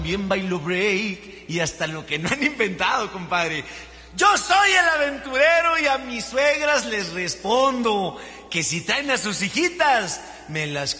También bailo break y hasta lo que no han inventado, compadre. Yo soy el aventurero y a mis suegras les respondo que si traen a sus hijitas, me las